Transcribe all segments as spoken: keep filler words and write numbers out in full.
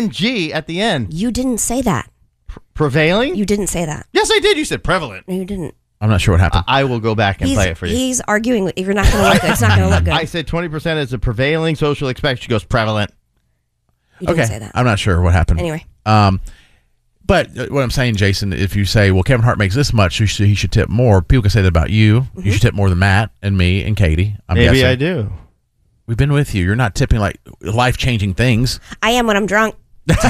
N G at the end. You didn't say that. P- prevailing? You didn't say that. Yes, I did. You said prevalent. No, you didn't. I'm not sure what happened. I, I will go back and he's, play it for you. He's arguing. With, you're not going to look good. It's not going to look good. I said twenty percent is a prevailing social expectancy. She goes prevalent. You didn't okay. say that. I'm not sure what happened. Anyway. Um, but what I'm saying, Jason, if you say, well, Kevin Hart makes this much, so he should, he should tip more, people can say that about you. Mm-hmm. You should tip more than Matt and me and Katie. I'm Maybe guessing. I do. We've been with you. You're not tipping like life-changing things. I am when I'm drunk. I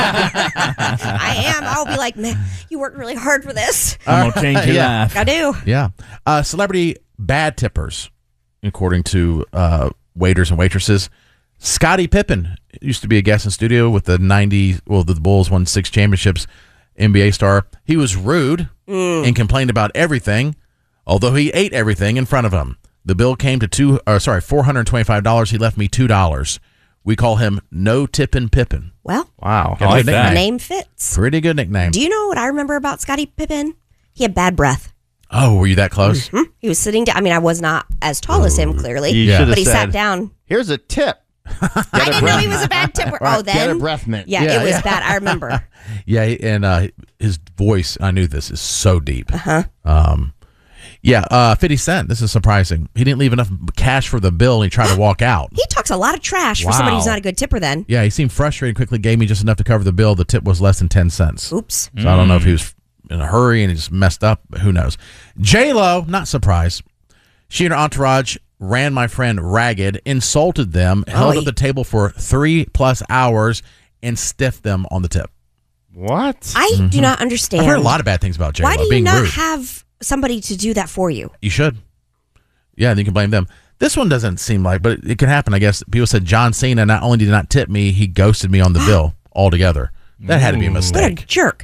am. I'll be like, man, you worked really hard for this. I'm gonna change your Yeah. life. I do. Yeah. Uh, celebrity bad tippers, according to uh, waiters and waitresses. Scottie Pippen used to be a guest in studio with the ninety, well, the Bulls won six championships, N B A star. He was rude mm. and complained about everything, although he ate everything in front of him. The bill came to two, or sorry, four hundred twenty-five dollars. He left me two dollars. We call him No Tippin' Pippen. Well, wow, I like the that. name fits. Pretty good nickname. Do you know what I remember about Scottie Pippen? He had bad breath. Oh, were you that close? Mm-hmm. He was sitting down. I mean, I was not as tall as him, clearly, You Yeah. should have but he said, sat down. Here's a tip. I didn't know he was a bad tipper. Oh, then Get a breath mint. Yeah, Yeah, it was yeah. bad. I remember. Yeah, and uh, his voice, I knew this, is so deep. Uh-huh. Um, yeah, uh, fifty Cent, this is surprising. He didn't leave enough cash for the bill and he tried to walk out. He talks a lot of trash for somebody who's Wow. not a good tipper then. Yeah, he seemed frustrated, quickly gave me just enough to cover the bill. The tip was less than ten cents. Oops. So I don't know if he was in a hurry and he just messed up. Who knows? J-Lo, not surprised. She and her entourage ran my friend ragged, insulted them, held Oy. up the table for three plus hours, and stiffed them on the tip. What? I do not understand. I've heard a lot of bad things about J-Lo. Why do you being not rude. have somebody to do that for you? You should. Yeah, then you can blame them. This one doesn't seem like, but it, it can happen, I guess. People said John Cena not only did he not tip me, he ghosted me on the bill altogether. That had to be a What a mistake. jerk.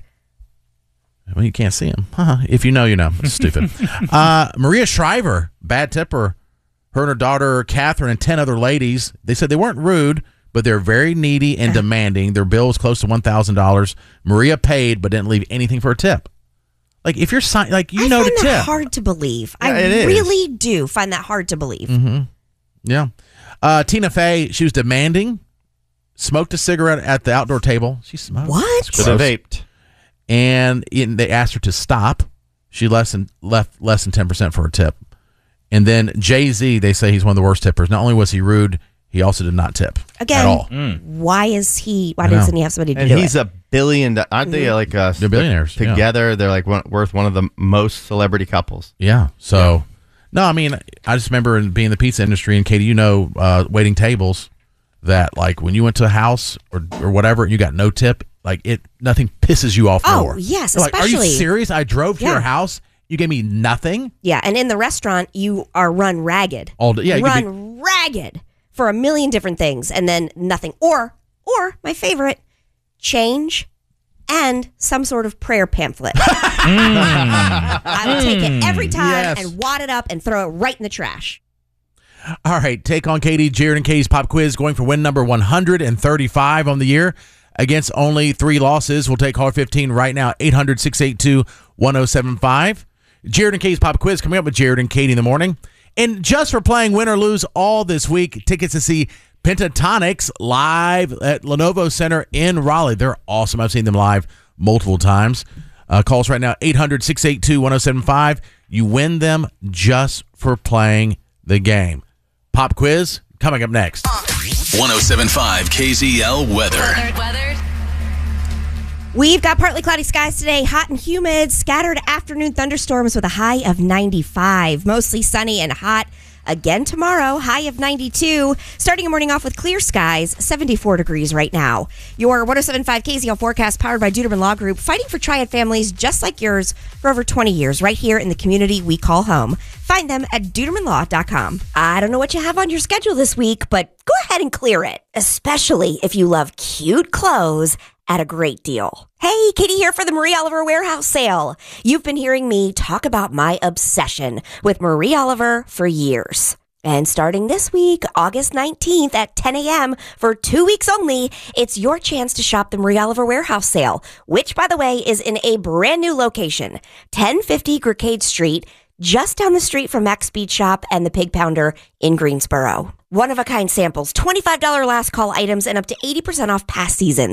Well, you can't see him. Huh. If you know, you know. It's stupid. uh, Maria Shriver, bad tipper. Her and her daughter, Catherine, and ten other ladies, they said they weren't rude, but they're very needy and demanding. Their bill was close to one thousand dollars. Maria paid, but didn't leave anything for a tip. Like, if you're sign, like, you I know find to that tip. hard to believe. Yeah, I it is. really do find that hard to believe. Mm-hmm. Yeah. Uh, Tina Fey, she was demanding, smoked a cigarette at the outdoor table. She smoked. What? It's Should have gross. vaped. And in, they asked her to stop. She less than, left less than ten percent for a tip. And then Jay-Z, they say he's one of the worst tippers. Not only was he rude, he also did not tip Again, at all. why is he? Why I know. doesn't he have somebody to And do he's it? a billion. do- Aren't they like uh, They're billionaires, yeah. together? They're like one, worth one of the most celebrity couples. Yeah. So, no, I mean, I just remember in being in the pizza industry, and Katie, you know, uh, waiting tables, that like when you went to a house or or whatever, and you got no tip, like it, nothing pisses you off Oh, more. yes, They're like, are you especially- serious? I drove to Yeah. your house. You gave me nothing. Yeah, and in the restaurant, you are run ragged. All day- yeah, you could run ragged for a million different things, and then nothing. Or, or my favorite, change and some sort of prayer pamphlet. I would take it every time Yes. and wad it up and throw it right in the trash. All right, take on Katie, Jared, and Katie's pop quiz, going for win number one hundred thirty-five on the year against only three losses. We'll take caller fifteen right now, eight hundred, six eight two, one oh seven five. Jared and Katie's pop quiz coming up with Jared and Katie in the morning. And just for playing win or lose all this week, tickets to see Pentatonics live at Lenovo Center in Raleigh. They're awesome. I've seen them live multiple times. Uh, call us right now, eight hundred, six eight two, one oh seven five. You win them just for playing the game. Pop quiz coming up next. one oh seven point five K Z L weather. Weathered, weathered. We've got partly cloudy skies today, hot and humid, scattered afternoon thunderstorms with a high of ninety-five. Mostly sunny and hot again tomorrow, high of ninety-two. Starting your morning off with clear skies, seventy-four degrees right now. Your one oh seven point five K Z L forecast powered by Duderman Law Group, fighting for triad families just like yours for over twenty years, right here in the community we call home. Find them at duderman law dot com. I don't know what you have on your schedule this week, but go ahead and clear it, especially if you love cute clothes at a great deal. Hey, Katie here for the Marie Oliver Warehouse Sale. You've been hearing me talk about my obsession with Marie Oliver for years. And starting this week, August nineteenth at ten a.m. for two weeks only, it's your chance to shop the Marie Oliver Warehouse Sale, which, by the way, is in a brand new location, ten fifty Gracade Street, just down the street from Max Speed Shop and the Pig Pounder in Greensboro. One-of-a-kind samples, twenty-five dollars last call items, and up to eighty percent off past seasons.